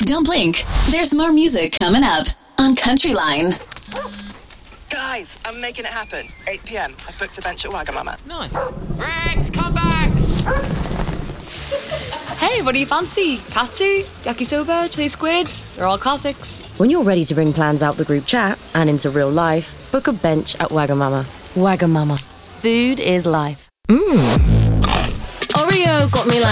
Don't blink. There's more music coming up on Country Line. Guys, I'm making it happen. 8 p.m. I've booked a bench at Wagamama. Nice. Rex, come back! Hey, what do you fancy? Katsu, yakisoba, chili squid? They're all classics. When you're ready to bring plans out the group chat and into real life, book a bench at Wagamama. Wagamama. Food is life. Oreo got me like